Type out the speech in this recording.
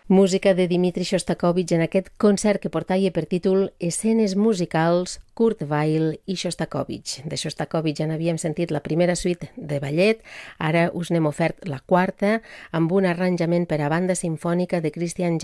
Música de Dmitri Shostakovich en aquest concert que portava per títol Escenes musicals, Kurt Weill i Shostakovich. De Shostakovich ja n'havíem sentit la primera suite de ballet, ara us n'hem ofert la quarta, amb un arranjament per a banda simfònica de Christian